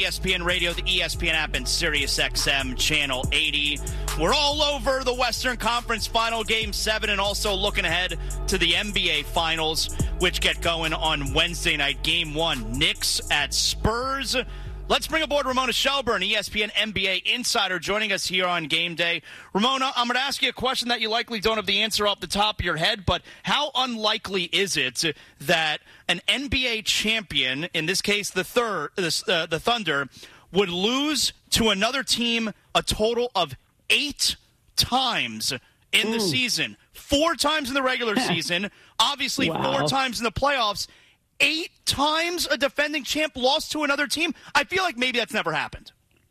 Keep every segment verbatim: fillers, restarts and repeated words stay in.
E S P N Radio, the E S P N app, and SiriusXM Channel eighty. We're all over the Western Conference Final Game seven and also looking ahead to the N B A Finals, which get going on Wednesday night. Game one, Knicks at Spurs. Let's bring aboard Ramona Shelburne, E S P N N B A insider, joining us here on Game Day. Ramona, I'm going to ask you a question that you likely don't have the answer off the top of your head, but how unlikely is it that an N B A champion, in this case the third, uh, the Thunder, would lose to another team a total of eight times in the Ooh. season? Four times in the regular season, obviously Wow. four times in the playoffs. Eight times a defending champ lost to another team? I feel like maybe that's never happened.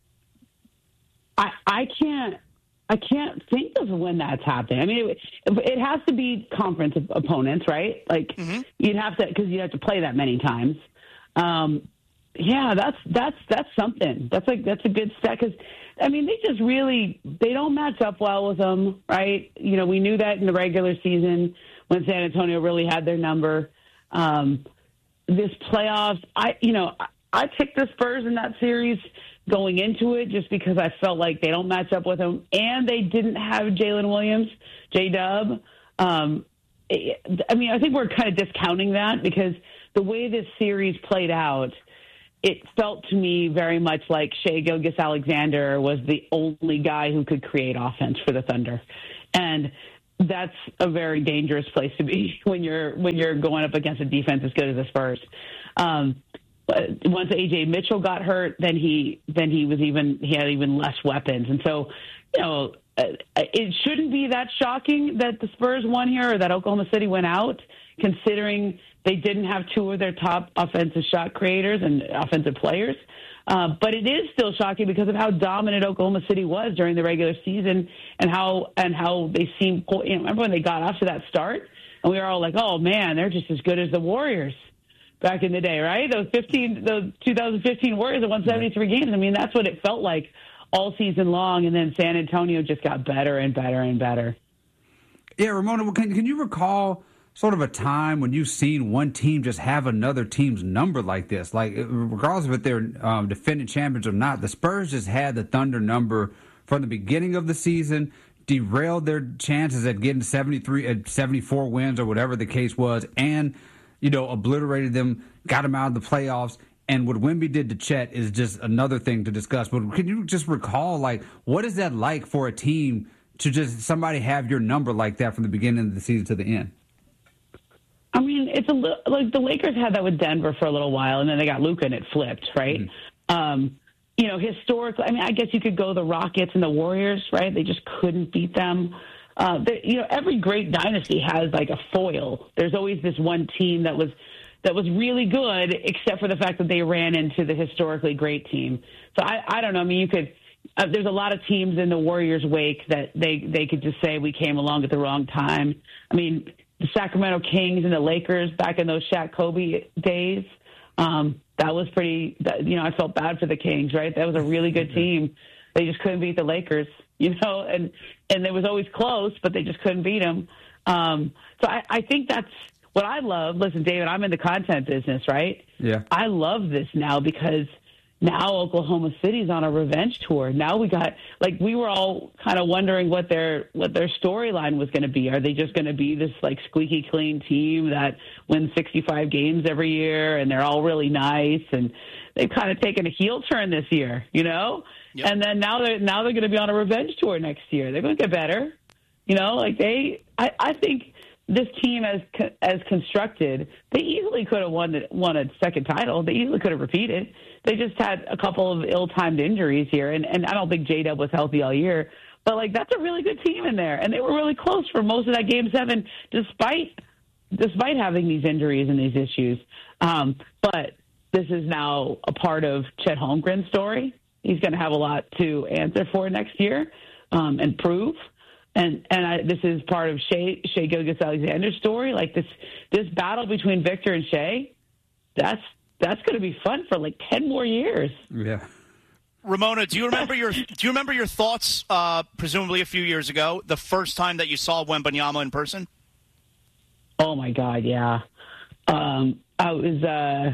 I, I can't I can't think of when that's happened. I mean, it, it has to be conference op- opponents, right? Like Mm-hmm. you'd have to because you'd have to play that many times. Um, yeah, that's that's that's something. That's like that's a good stat because I mean they just really they don't match up well with them, right? You know, we knew that in the regular season when San Antonio really had their number. Um, this playoffs, I you know I, I picked the Spurs in that series going into it just because I felt like they don't match up with them, and they didn't have Jalen Williams, J-Dub. Um, I mean, I think we're kind of discounting that because the way this series played out, it felt to me very much like Shai Gilgeous-Alexander was the only guy who could create offense for the Thunder, and that's a very dangerous place to be when you're when you're going up against a defense as good as the Spurs. Um, but once A J Mitchell got hurt, then he then he was even he had even less weapons, and so you know it shouldn't be that shocking that the Spurs won here or that Oklahoma City went out, considering they didn't have two of their top offensive shot creators and offensive players. Uh, but it is still shocking because of how dominant Oklahoma City was during the regular season and how and how they seemed. You know, remember when they got off to that start, and we were all like, "Oh man, they're just as good as the Warriors back in the day, right?" Those fifteen, those twenty fifteen Warriors that won seventy-three games. I mean, that's what it felt like all season long. And then San Antonio just got better and better and better. Yeah, Ramona, can can you recall sort of a time when you've seen one team just have another team's number like this? Like, regardless of if they're um, defending champions or not, the Spurs just had the Thunder number from the beginning of the season, derailed their chances at getting seventy-three, at seventy-four wins or whatever the case was, and, you know, obliterated them, got them out of the playoffs. And what Wemby did to Chet is just another thing to discuss. But can you just recall, like, what is that like for a team to just somebody have your number like that from the beginning of the season to the end? I mean, it's a little like the Lakers had that with Denver for a little while, and then they got Luka and it flipped, right? Mm-hmm. Um, you know, historically, I mean, I guess you could go the Rockets and the Warriors, right? They just couldn't beat them. Uh, you know, every great dynasty has like a foil. There's always this one team that was that was really good, except for the fact that they ran into the historically great team. So I, I don't know. I mean, you could. Uh, there's a lot of teams in the Warriors' wake that they they could just say we came along at the wrong time. I mean, the Sacramento Kings and the Lakers back in those Shaq Kobe days. Um, that was pretty, that, you know, I felt bad for the Kings, right? That was a really good team. They just couldn't beat the Lakers, you know, and, and it was always close, but they just couldn't beat them. Um, so I, I think that's what I love. Listen, David, I'm in the content business, right? Yeah. I love this now because now Oklahoma City's on a revenge tour. Now we got, like, we were all kind of wondering what their what their storyline was going to be. Are they just going to be this, like, squeaky clean team that wins sixty-five games every year and they're all really nice? And they've kind of taken a heel turn this year, you know? Yep. And then now they're, now they're going to be on a revenge tour next year. They're going to get better. You know, like, they, I, I think this team as as constructed, they easily could have won, won a second title. They easily could have repeated. They just had a couple of ill-timed injuries here, and, and I don't think J-Dub was healthy all year. But, like, that's a really good team in there, and they were really close for most of that Game seven despite despite having these injuries and these issues. Um, but this is now a part of Chet Holmgren's story. He's going to have a lot to answer for next year um, and prove. And and I, this is part of Shai, Shai Gilgeous-Alexander's story. Like, this this battle between Victor and Shai, that's that's going to be fun for like ten more years. Yeah. Ramona, do you remember your do you remember your thoughts? Uh, presumably a few years ago, the first time that you saw Wembanyama in person. Oh my God, yeah. Um, I was uh,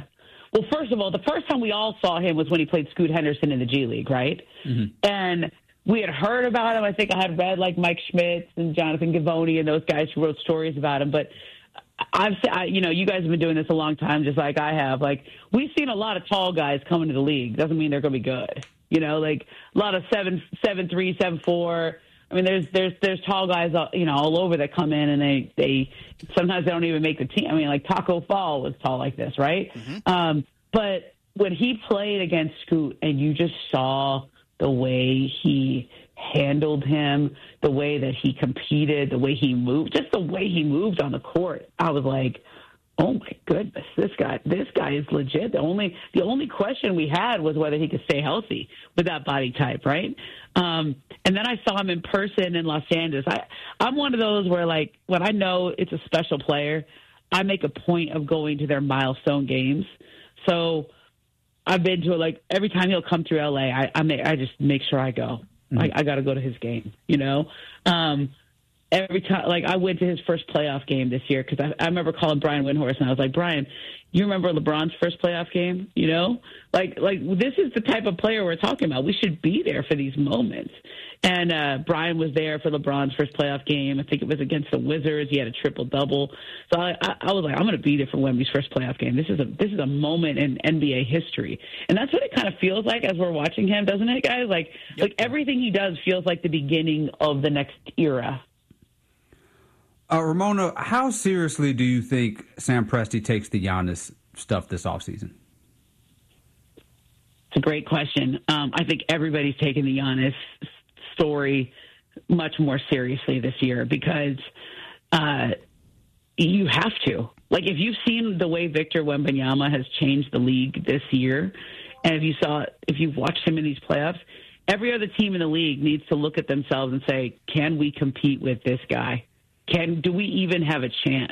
well, first of all, the first time we all saw him was when he played Scoot Henderson in the G League, right? Mm-hmm. And we had heard about him. I think I had read like Mike Schmitz and Jonathan Givony and those guys who wrote stories about him. But I've, I, you know, you guys have been doing this a long time, just like I have. Like, we've seen a lot of tall guys come into the league. Doesn't mean they're going to be good. You know, like a lot of seven, seven, three, seven, four. I mean, there's there's there's tall guys, you know, all over that come in and they they sometimes they don't even make the team. I mean, like Taco Fall was tall like this, right? Mm-hmm. Um, but when he played against Scoot, and you just saw the way he handled him, the way that he competed, the way he moved, just the way he moved on the court, I was like, oh my goodness, this guy, this guy is legit. The only, the only question we had was whether he could stay healthy with that body type, right? Um, and then I saw him in person in Los Angeles. I, I'm one of those where, like, when I know it's a special player, I make a point of going to their milestone games. So I've been to it, like, every time he'll come through L A, I, I, may, I just make sure I go. Mm-hmm. I, I got to go to his game, you know? Um, Every time, like, I went to his first playoff game this year because I, I remember calling Brian Windhorst and I was like, Brian, you remember LeBron's first playoff game? You know, like, like this is the type of player we're talking about. We should be there for these moments. And uh, Brian was there for LeBron's first playoff game. I think it was against the Wizards. He had a triple double. So I, I, I was like, I'm going to be there for Wemby's first playoff game. This is a this is a moment in N B A history, and that's what it kind of feels like as we're watching him, doesn't it, guys? Like, yep. like everything he does feels like the beginning of the next era. Uh, Ramona, how seriously do you think Sam Presti takes the Giannis stuff this offseason? It's a great question. Um, I think everybody's taking the Giannis story much more seriously this year because uh, you have to. Like, if you've seen the way Victor Wembanyama has changed the league this year, and if you saw, if you've watched him in these playoffs, every other team in the league needs to look at themselves and say, can we compete with this guy? Can do we even have a chance?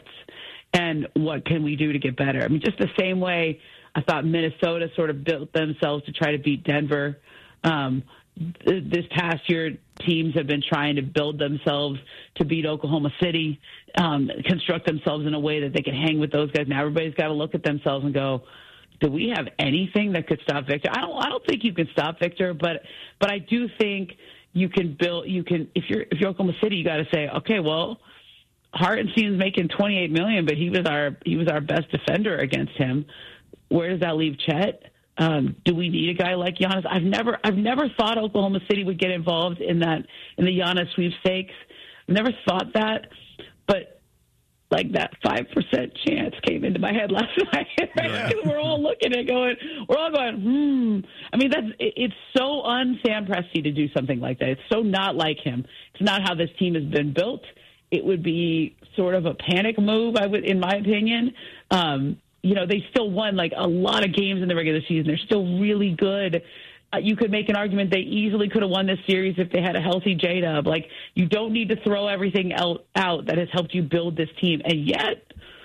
And what can we do to get better? I mean, just the same way I thought Minnesota sort of built themselves to try to beat Denver. Um, th- this past year, teams have been trying to build themselves to beat Oklahoma City, um, construct themselves in a way that they can hang with those guys. Now everybody's got to look at themselves and go, do we have anything that could stop Victor? I don't. I don't think you can stop Victor, but but I do think you can build. You can if you're if you're Oklahoma City, you got to say, okay, well, Hartenstein's making twenty-eight million dollars, but he was our he was our best defender against him. Where does that leave Chet? Um, do we need a guy like Giannis? I've never I've never thought Oklahoma City would get involved in that in the Giannis sweepstakes. I've never thought that, but like that five percent chance came into my head last night. Right? Yeah. We're all looking at it going, we're all going, hmm. I mean, that's it, it's so un-Sam Presti to do something like that. It's so not like him. It's not how this team has been built. It would be sort of a panic move, I would, in my opinion. Um, you know, they still won like a lot of games in the regular season. They're still really good. Uh, you could make an argument they easily could have won this series if they had a healthy J-Dub. Like, you don't need to throw everything out, out that has helped you build this team, and yet,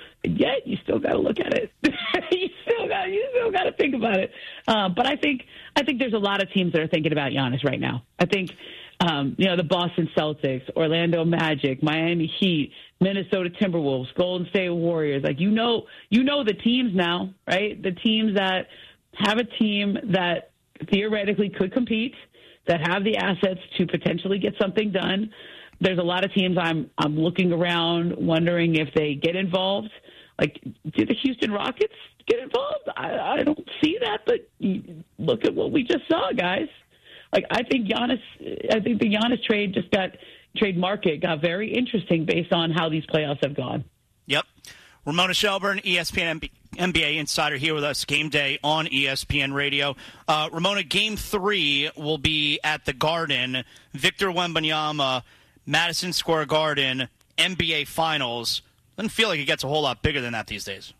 yet you still got to look at it. you still got, you still got to think about it. Uh, but I think, I think there's a lot of teams that are thinking about Giannis right now. I think. Um, you know, the Boston Celtics, Orlando Magic, Miami Heat, Minnesota Timberwolves, Golden State Warriors. Like, you know, you know the teams now, right? The teams that have a team that theoretically could compete, that have the assets to potentially get something done. There's a lot of teams I'm I'm looking around wondering if they get involved. Like, did the Houston Rockets get involved? I, I don't see that, but look at what we just saw, guys. Like, I think Giannis, I think the Giannis trade just got, trade market got very interesting based on how these playoffs have gone. Yep. Ramona Shelburne, E S P N N B A insider here with us, Game Day on E S P N Radio. Uh, Ramona, Game three will be at the Garden. Victor Wembanyama, Madison Square Garden, N B A Finals. Doesn't feel like it gets a whole lot bigger than that these days.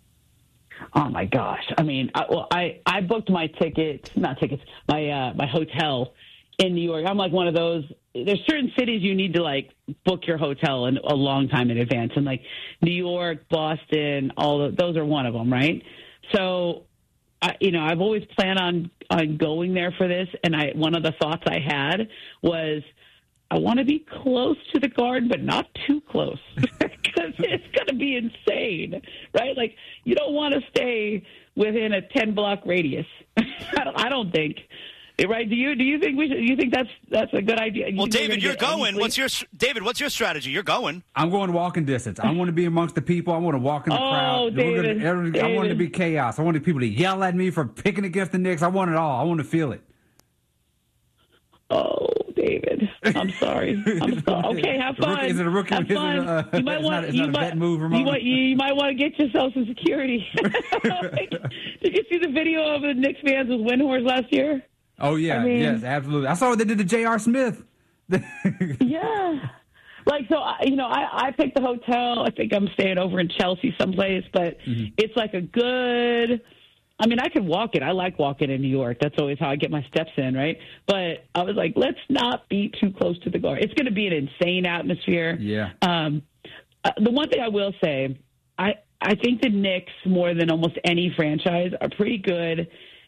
Oh my gosh! I mean, I, well, I, I booked my tickets, not tickets, my uh, my hotel in New York. I'm like one of those. There's certain cities you need to like book your hotel in a long time in advance, and like New York, Boston, all of, those are one of them, right? So, I, you know, I've always planned on on going there for this, and I one of the thoughts I had was, I want to be close to the Garden, but not too close because it's going to be insane, right? Like, you don't want to stay within a ten-block radius. I, don't, I don't think. Right? Do you do you think we should, you think that's that's a good idea? You well, David, you're going. What's your David? What's your strategy? You're going. I'm going walking distance. I want to be amongst the people. I want to walk in the oh, crowd. David, gonna, David. I want it to be chaos. I want the people to yell at me for picking against the Knicks. I want it all. I want to feel it. Oh, David, I'm sorry. I'm sorry. Okay, have fun. Is it a rookie? Have fun. It a, you might want. Not, you, not might, move, you, might, you might want to get yourself some security. Did you see the video of the Knicks fans with Windhorse last year? Oh, yeah, I mean, yes, absolutely. I saw what they did to J R. Smith. yeah. Like, so, you know, I, I picked the hotel. I think I'm staying over in Chelsea someplace, but mm-hmm. it's like a good, I mean, I could walk it. I like walking in New York. That's always how I get my steps in, right? But I was like, let's not be too close to the Garden. It's going to be an insane atmosphere. Yeah. Um, uh, the one thing I will say, I, I think the Knicks, more than almost any franchise, are pretty good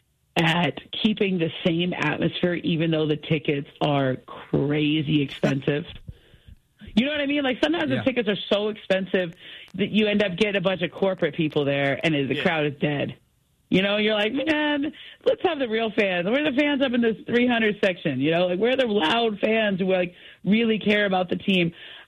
at keeping the same atmosphere, even though the tickets are crazy expensive. You know what I mean? Like, sometimes yeah. the tickets are so expensive that you end up getting a bunch of corporate people there, and the yeah. crowd is dead. You know, you're like, man, let's have the real fans. Where are the fans up in this three hundred section? You know, like, where are the loud fans who, like, really care about the team?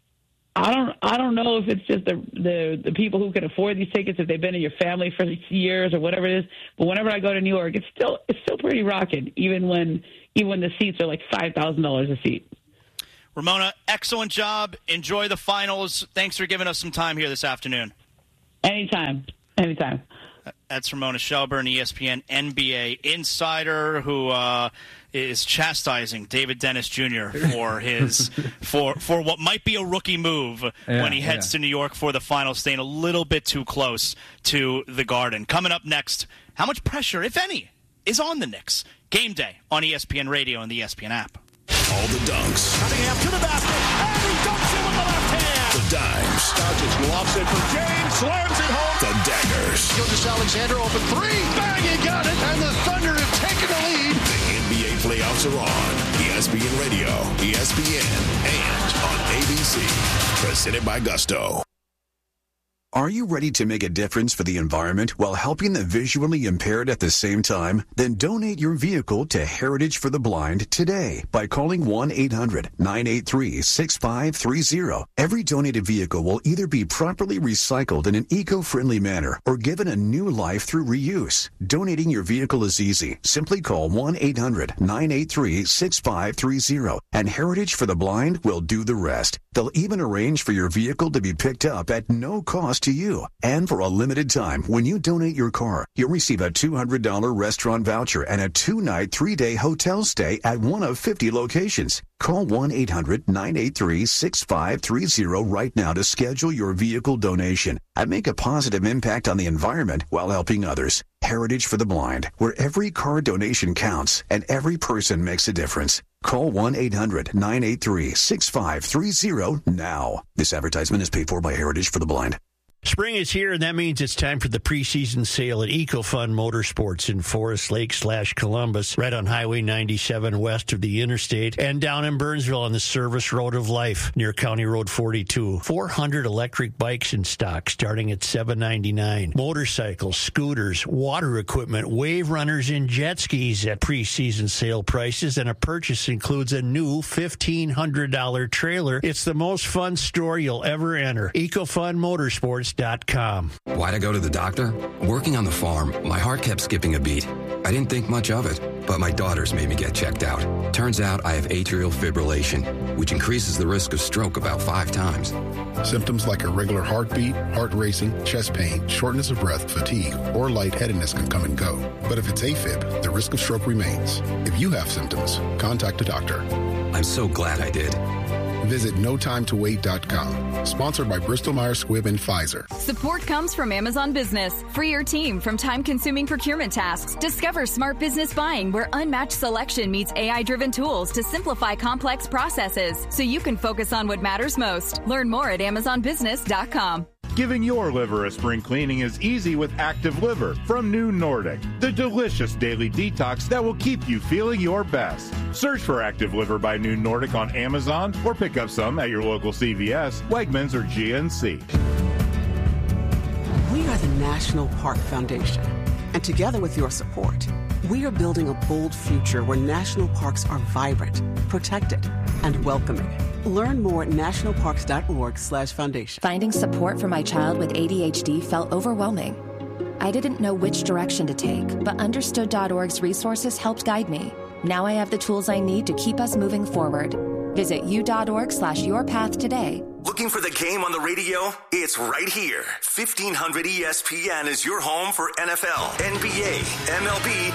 I don't I don't know if it's just the, the the people who can afford these tickets, if they've been in your family for years or whatever it is. But whenever I go to New York, it's still it's still pretty rocking, even when even when the seats are like five thousand dollars a seat. Ramona, excellent job. Enjoy the finals. Thanks for giving us some time here this afternoon. Anytime. Anytime. That's Ramona Shelburne, E S P N N B A insider, who uh, is chastising David Dennis Junior for his for for what might be a rookie move yeah, when he heads yeah. to New York for the final, staying a little bit too close to the Garden. Coming up next, how much pressure, if any, is on the Knicks? Game day on E S P N Radio and the E S P N app. All the dunks. Cunningham to the basket, and he dunks it with the left hand. The dimes. Doncic lofts it for James, slams it home. The daggers. Gilgeous-Alexander open three, bang, he got it, and the Thunder have taken the lead. The N B A playoffs are on. E S P N Radio, E S P N, and on A B C. Presented by Gusto. Are you ready to make a difference for the environment while helping the visually impaired at the same time? Then donate your vehicle to Heritage for the Blind today by calling one eight hundred nine eight three six five three zero. Every donated vehicle will either be properly recycled in an eco-friendly manner or given a new life through reuse. Donating your vehicle is easy. Simply call one eight hundred nine eight three six five three zero and Heritage for the Blind will do the rest. They'll even arrange for your vehicle to be picked up at no cost to you. And for a limited time, when you donate your car, you'll receive a two hundred dollars restaurant voucher and a two-night, three-day hotel stay at one of fifty locations. Call one eight hundred nine eight three six five three zero right now to schedule your vehicle donation and make a positive impact on the environment while helping others. Heritage for the Blind, where every car donation counts and every person makes a difference. Call one eight hundred nine eight three six five three zero now. This advertisement is paid for by Heritage for the Blind. Spring is here, and that means it's time for the preseason sale at EcoFun Motorsports in Forest Lake slash Columbus, right on Highway ninety-seven west of the interstate, and down in Burnsville on the Service Road of Life near County Road forty-two. four hundred electric bikes in stock starting at seven ninety-nine. Motorcycles, scooters, water equipment, wave runners, and jet skis at preseason sale prices, and a purchase includes a new fifteen hundred dollars trailer. It's the most fun store you'll ever enter. EcoFun Motorsports. Why'd I go to the doctor? Working on the farm, my heart kept skipping a beat. I didn't think much of it, but my daughters made me get checked out. Turns out I have atrial fibrillation, which increases the risk of stroke about five times. Symptoms like irregular heartbeat, heart racing, chest pain, shortness of breath, fatigue, or lightheadedness can come and go. But if it's AFib, the risk of stroke remains. If you have symptoms, contact a doctor. I'm so glad I did. Visit no time to wait dot com. Sponsored by Bristol Myers Squibb and Pfizer. Support comes from Amazon Business. Free your team from time-consuming procurement tasks. Discover smart business buying where unmatched selection meets A I-driven tools to simplify complex processes so you can focus on what matters most. Learn more at amazon business dot com. Giving your liver a spring cleaning is easy with Active Liver from New Nordic, the delicious daily detox that will keep you feeling your best. Search for Active Liver by New Nordic on Amazon or pick up some at your local C V S, Wegmans, or G N C. We are the National Park Foundation, and together with your support, we are building a bold future where national parks are vibrant, protected, and welcoming. Learn more at nationalparks.org slash foundation. Finding support for my child with A D H D felt overwhelming. I didn't know which direction to take, but understood dot org's resources helped guide me. Now I have the tools I need to keep us moving forward. Visit u.org slash your path today. Looking for the game on the radio? It's right here. fifteen hundred E S P N is your home for N F L, N B A, M L B,